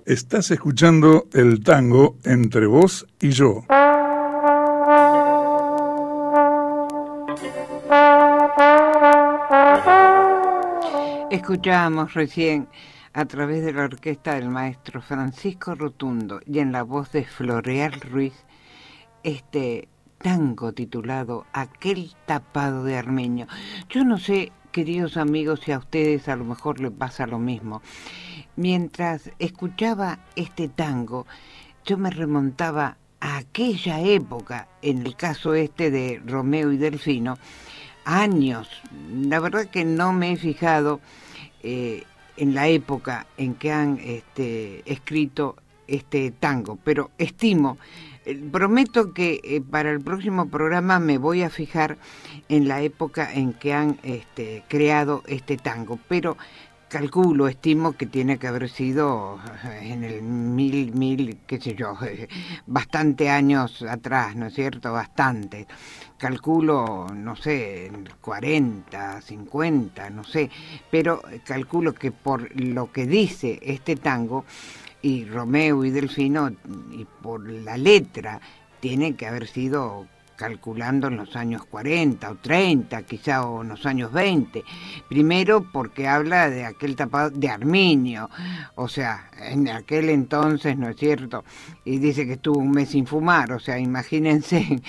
Estás escuchando el tango Entre Vos y Yo. Escuchábamos recién a través de la orquesta del maestro Francisco Rotundo y en la voz de Floreal Ruiz este tango titulado Aquel tapado de armenio. Yo no sé, queridos amigos, si a ustedes a lo mejor les pasa lo mismo. Mientras escuchaba este tango, yo me remontaba a aquella época, en el caso este de Romeo y Delfino, años. La verdad que no me he fijado en la época en que han escrito este tango, pero estimo, prometo que para el próximo programa me voy a fijar en la época en que han creado este tango, pero calculo, estimo que tiene que haber sido en el qué sé yo, bastante años atrás, ¿no es cierto? Bastante. Calculo, no sé, 40, 50, no sé, pero calculo que por lo que dice este tango, y Romeo y Delfino, y por la letra, tiene que haber sido calculando en los años 40 o 30, quizá o en los años 20. Primero porque habla de aquel tapado de arminio, o sea, en aquel entonces, ¿no es cierto? Y dice que estuvo un mes sin fumar, o sea, imagínense,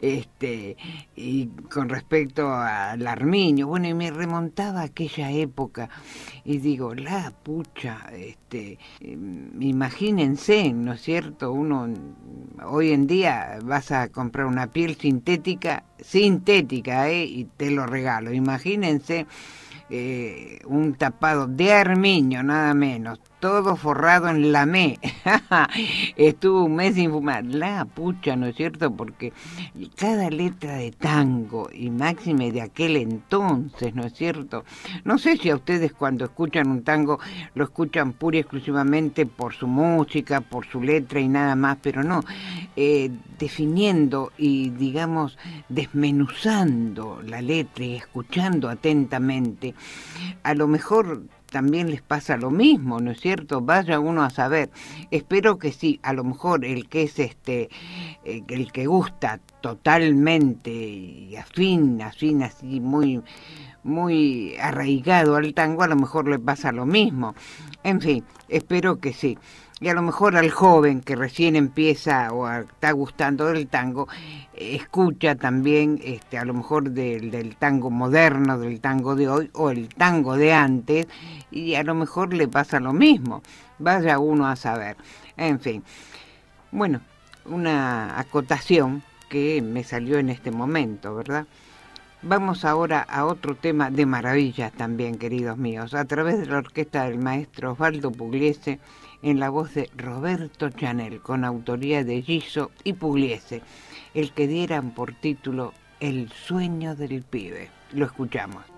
y con respecto al arminio, bueno, y me remontaba a aquella época, y digo, la pucha, imagínense, ¿no es cierto? Uno, hoy en día vas a comprar una piel sintética, y te lo regalo. Imagínense un tapado de armiño, nada menos, todo forrado en lamé. Estuvo un mes sin fumar. La pucha, ¿no es cierto? Porque cada letra de tango, y máxime de aquel entonces, ¿no es cierto? No sé si a ustedes cuando escuchan un tango lo escuchan pura y exclusivamente por su música, por su letra y nada más, pero no, definiendo y, digamos, desmenuzando la letra y escuchando atentamente, a lo mejor también les pasa lo mismo, ¿no es cierto? Vaya uno a saber. Espero que sí. A lo mejor el que es el que gusta totalmente y afín, así muy, muy arraigado al tango, a lo mejor le pasa lo mismo. En fin, espero que sí. Y a lo mejor al joven que recién empieza o está gustando del tango, escucha también a lo mejor del tango moderno, del tango de hoy o el tango de antes, y a lo mejor le pasa lo mismo. Vaya uno a saber. En fin, bueno, una acotación que me salió en este momento, ¿verdad? Vamos ahora a otro tema de maravillas también, queridos míos, a través de la orquesta del maestro Osvaldo Pugliese, en la voz de Roberto Chanel, con autoría de Giso y Pugliese, el que dieran por título El sueño del pibe. Lo escuchamos.